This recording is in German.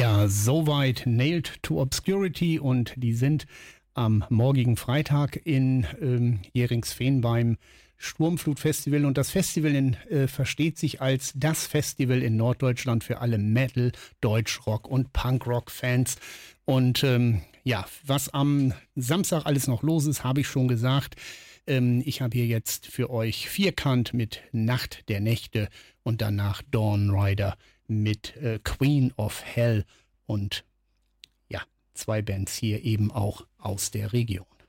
Ja, soweit Nailed to Obscurity und die sind am morgigen Freitag in Jeringsfehn beim Sturmflut-Festival und das Festival versteht sich als das Festival in Norddeutschland für alle Metal, Deutschrock und Punkrock-Fans und ja, was am Samstag alles noch los ist, habe ich schon gesagt. Ich habe hier jetzt für euch Vierkant mit Nacht der Nächte und danach Dawn Rider mit Queen of Hell und ja, zwei Bands hier eben auch aus der Region.